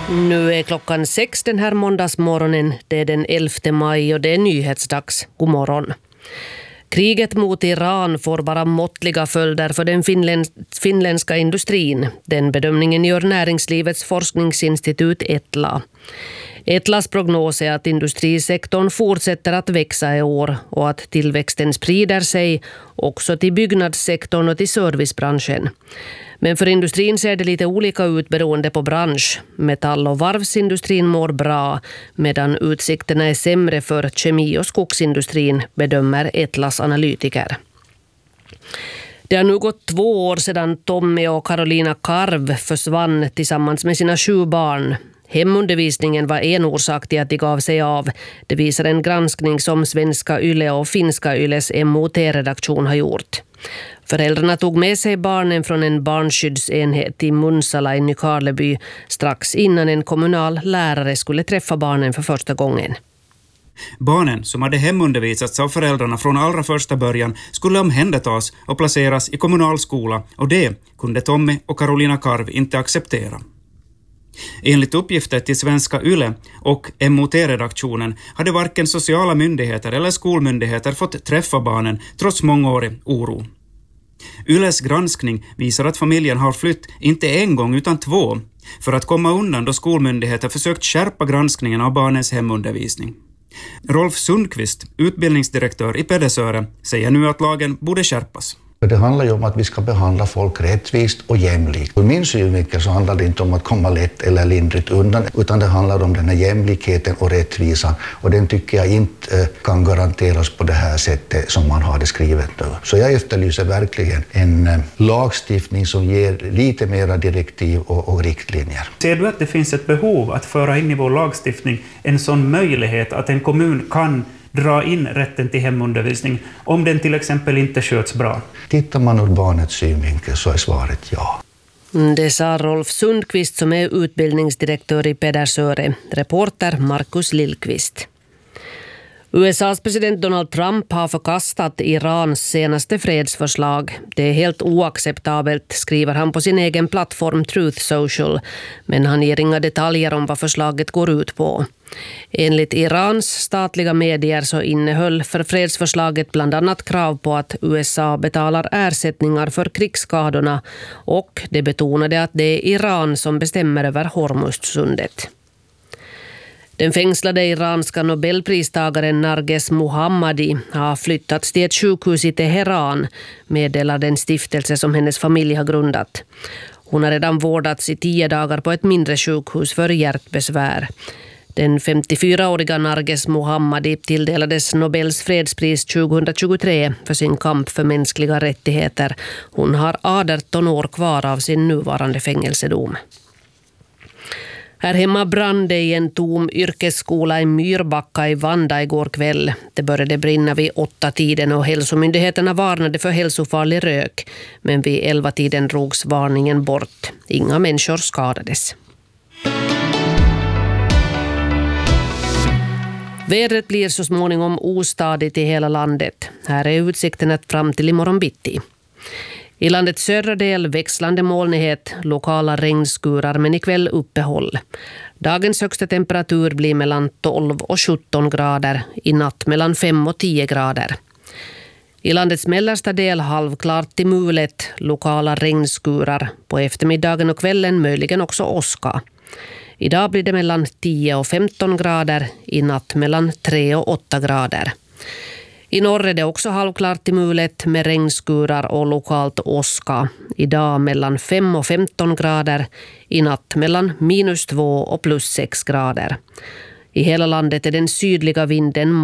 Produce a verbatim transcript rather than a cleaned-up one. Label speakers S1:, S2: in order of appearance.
S1: Nu är klockan sex den här måndagsmorgonen. Det är den elfte maj och det är nyhetsdags. God morgon. Kriget mot Iran får bara måttliga följder för den finläns- finländska industrin. Den bedömningen gör Näringslivets forskningsinstitut Etla. Etlas prognos är att industrisektorn fortsätter att växa i år och att tillväxten sprider sig också till byggnadssektorn och till servicebranschen. Men för industrin ser det lite olika ut beroende på bransch. Metall- och varvsindustrin mår bra medan utsikterna är sämre för kemi- och skogsindustrin, bedömer Etlas analytiker. Det har nu gått två år sedan Tommy och Carolina Karv försvann tillsammans med sina sju barn. Hemundervisningen var en orsak till att de gav sig av. Det visar en granskning som Svenska Yle och Finska Yles M O T-redaktion har gjort. Föräldrarna tog med sig barnen från en barnskyddsenhet i Munsala i Nykarleby strax innan en kommunal lärare skulle träffa barnen för första gången.
S2: Barnen, som hade hemundervisats av föräldrarna från allra första början, skulle omhändertas och placeras i kommunal skola, och det kunde Tommy och Carolina Karv inte acceptera. Enligt uppgifter till Svenska Yle och M O T-redaktionen hade varken sociala myndigheter eller skolmyndigheter fått träffa barnen trots mångårig oro. Yles granskning visar att familjen har flytt inte en gång utan två för att komma undan då skolmyndigheter försökt skärpa granskningen av barnens hemundervisning. Rolf Sundqvist, utbildningsdirektör i Pedersöre, säger nu att lagen borde skärpas.
S3: Det handlar ju om att vi ska behandla folk rättvist och jämlikt. Ur min synvinkel så handlar det inte om att komma lätt eller lindrigt undan, utan det handlar om den här jämlikheten och rättvisan. Och den tycker jag inte kan garanteras på det här sättet som man har det skrivet nu. Så jag efterlyser verkligen en lagstiftning som ger lite mera direktiv och, och riktlinjer.
S4: Ser du att det finns ett behov att föra in i vår lagstiftning en sån möjlighet att en kommun kan dra in rätten till hemundervisning om den till exempel inte sköts bra?
S3: Tittar man ur barnets synvinkel så är svaret ja.
S1: Det sa Rolf Sundqvist som är utbildningsdirektör i Pedersöre. Reporter Markus Lillqvist. U S A:s president Donald Trump har förkastat Irans senaste fredsförslag. Det är helt oacceptabelt, skriver han på sin egen plattform Truth Social, men han ger inga detaljer om vad förslaget går ut på. Enligt Irans statliga medier så innehöll för fredsförslaget bland annat krav på att U S A betalar ersättningar för krigsskadorna, och det betonade att det är Iran som bestämmer över Hormuzsundet. Den fängslade iranska nobelpristagaren Narges Mohammadi har flyttats till ett sjukhus i Teheran, meddelar den stiftelse som hennes familj har grundat. Hon har redan vårdats i tio dagar på ett mindre sjukhus för hjärtbesvär. Den femtiofyraåriga Narges Mohammadi tilldelades Nobels fredspris tjugohundratjugotre för sin kamp för mänskliga rättigheter. Hon har arton år kvar av sin nuvarande fängelsedom. Här hemma brann det i en tom yrkesskola i Myrbacka i Vanda igår kväll. Det började brinna vid åtta tiden och hälsomyndigheterna varnade för hälsofarlig rök. Men vid elva tiden drogs varningen bort. Inga människor skadades. Vädret blir så småningom ostadigt i hela landet. Här är utsikten att fram till imorgon bitti. I landets södra del växlande molnighet, lokala regnskurar men ikväll uppehåll. Dagens högsta temperatur blir mellan tolv och sjutton grader, i natt mellan fem och tio grader. I landets mellersta del halvklart till mulet, lokala regnskurar. På eftermiddagen och kvällen möjligen också åska. Idag blir det mellan tio och femton grader, i natt mellan tre och åtta grader. I norr är det också halvklart till mulet med regnskurar och lokalt åska. Idag mellan fem och femton grader, i natt mellan minus två och plus sex grader. I hela landet är den sydliga vinden